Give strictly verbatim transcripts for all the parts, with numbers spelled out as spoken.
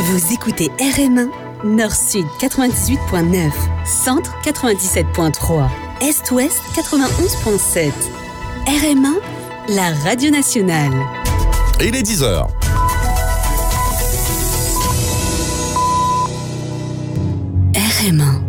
Vous écoutez R M un, Nord-Sud quatre-vingt-dix-huit virgule neuf, Centre quatre-vingt-dix-sept virgule trois, Est-Ouest quatre-vingt-onze virgule sept. R M un, la radio nationale. Et il est dix heures. R M un.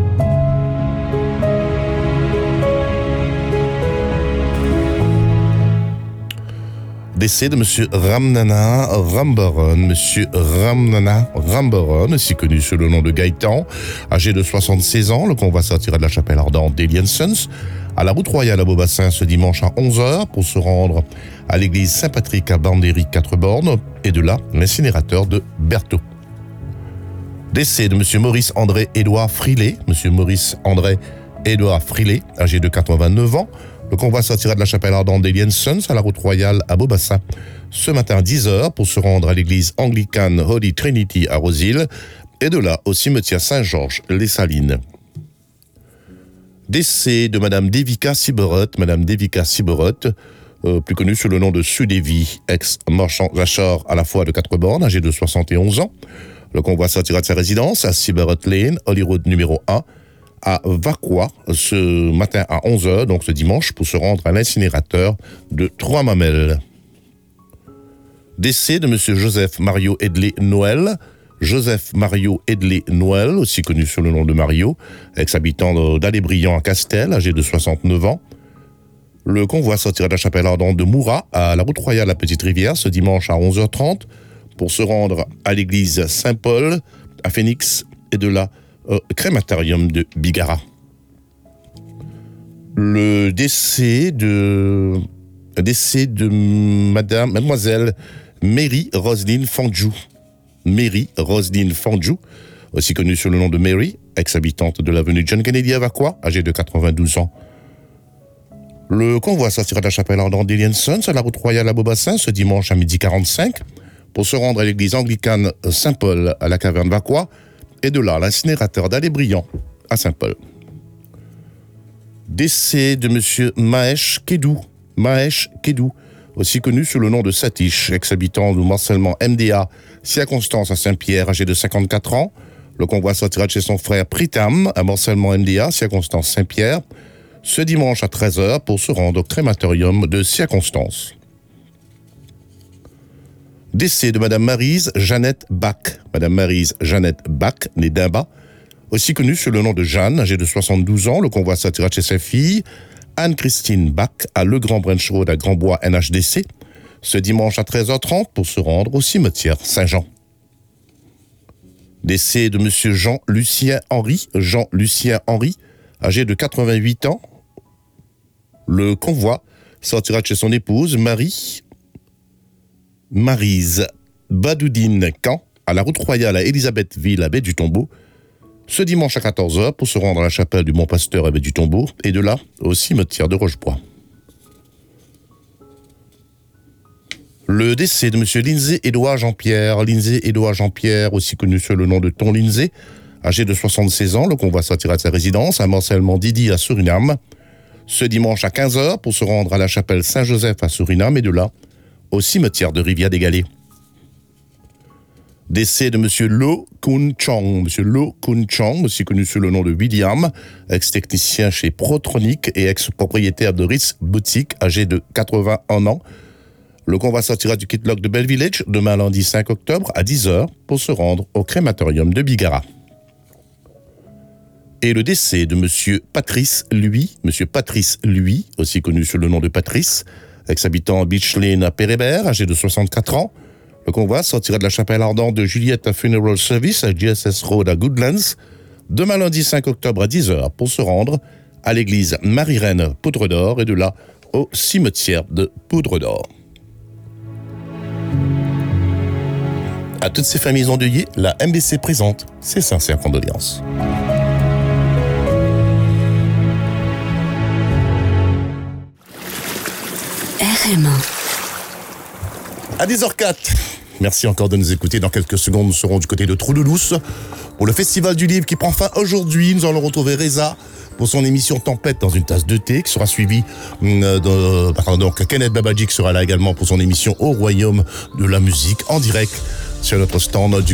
Décès de Monsieur Ramnana Rambaran. Monsieur Ramnana Rambaran, aussi connu sous le nom de Gaëtan, âgé de soixante-seize ans. Le convoi sortira de la chapelle ardente d'Elian Sons à la route royale à Beaubassin ce dimanche à onze heures pour se rendre à l'église Saint-Patrick à Bandéry quatre bornes et de là l'incinérateur de Berthaud. Décès de Monsieur Maurice André Édouard Frilet. Monsieur Maurice André Édouard Frilet, âgé de quatre-vingt-neuf ans. Le convoi sortira de la chapelle ardente d'Elian Sons à la route royale à Beaubassin ce matin à dix heures pour se rendre à l'église anglicane Holy Trinity à Rosil et de là au cimetière Saint-Georges-les-Salines. Décès de Madame Devika Siberot. Madame Devika Siberot, euh, plus connue sous le nom de Sudevi, ex-marchand d'achat à la fois de quatre bornes, âgée de soixante et onze ans. Le convoi sortira de sa résidence à Siberot Lane, Holyrood numéro un, à Vaqua ce matin à onze heures, donc ce dimanche, pour se rendre à l'incinérateur de Trois-Mamelles. Décès de Monsieur Joseph Mario Edley Noël. Joseph Mario Edley Noël, aussi connu sous le nom de Mario, ex-habitant d'Allée-Briand à Castel, âgé de soixante-neuf ans. Le convoi sortira de la chapelle ardente de Moura à la route royale à Petite-Rivière ce dimanche à onze heures trente pour se rendre à l'église Saint-Paul à Phoenix et de là au crématorium de Bigara. Le décès de décès de Madame Mademoiselle Mary Roselyne Fandjou. Mary Roselyne Fandjou, aussi connue sous le nom de Mary, ex-habitante de l'avenue John Kennedy à Vaqua, âgée de quatre-vingt-douze ans. Le convoi sortira de la chapelle ardente d'Elian Sons à la route royale à Beaubassin ce dimanche à midi quarante-cinq pour se rendre à l'église anglicane Saint-Paul à la caverne Vaqua et de là l'incinérateur d'Allée-Briand à Saint-Paul. Décès de Monsieur Mahesh Kedou. Mahesh Kedou, aussi connu sous le nom de Satish, ex-habitant du morcellement M D A, circonstance à Saint-Pierre, âgé de cinquante-quatre ans. Le convoi sortira de chez son frère Pritam, à morcellement M D A, circonstance Saint-Pierre, ce dimanche à treize heures pour se rendre au crématorium de circonstance. Décès de Madame Maryse Jeannette Bach. Madame Maryse Jeannette Bach, née d'Imba, aussi connue sous le nom de Jeanne, âgée de soixante-douze ans. Le convoi sortira de chez sa fille, Anne-Christine Bach, à Le Grand Branch Road à Grandbois N H D C, ce dimanche à treize heures trente pour se rendre au cimetière Saint-Jean. Décès de Monsieur Jean-Lucien Henry. Jean-Lucien Henry, âgé de quatre-vingt-huit ans. Le convoi sortira de chez son épouse, Marie Maryse Badoudine Camp, à la route royale à Élisabethville, à Baie du Tombeau, ce dimanche à quatorze heures pour se rendre à la chapelle du Bon Pasteur à Baie du Tombeau et de là au cimetière de Rochebois. Le décès de Monsieur Lindsay Édouard Jean-Pierre. Lindsay Édouard Jean-Pierre, aussi connu sous le nom de Ton Lindsay, âgé de soixante-seize ans. Le convoi sortira de sa résidence à Morcellement Didi à Suriname ce dimanche à quinze heures pour se rendre à la chapelle Saint-Joseph à Suriname et de là au cimetière de Rivière-des-Galets. Décès de Monsieur Lo Kun Chong. Monsieur Lo Kun Chong, aussi connu sous le nom de William, ex-technicien chez Protronic et ex-propriétaire de Ritz Boutique, âgé de quatre-vingt-un ans. Le convoi sortira du Kit Lock de Bell Village demain lundi cinq octobre à dix heures pour se rendre au crématorium de Bigara. Et le décès de Monsieur Patrice Lui, Monsieur Patrice Lui, aussi connu sous le nom de Patrice, ex-habitant Beach Lane à Pérébert, âgé de soixante-quatre ans. Le convoi sortira de la chapelle ardente de Juliette Funeral Service à G S S Road à Goodlands demain lundi cinq octobre à dix heures pour se rendre à l'église Marie-Reine Poudre d'Or et de là au cimetière de Poudre d'Or. À toutes ces familles endeuillées, la M B C présente ses sincères condoléances. R M un. À dix heures quatre. Merci encore de nous écouter. Dans quelques secondes, nous serons du côté de Trou-de-Douce pour le Festival du Livre qui prend fin aujourd'hui. Nous allons retrouver Reza pour son émission Tempête dans une tasse de thé, qui sera suivi euh, de, pardon, donc Kenneth Babadji qui sera là également pour son émission Au Royaume de la musique en direct sur notre stand du